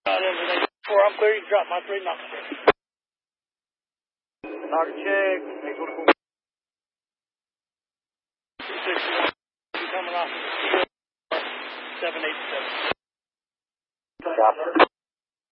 Everything. 4, I'm clear. You can drop my 3 knock check. Knock check. 261. Coming off of the 787. Copy.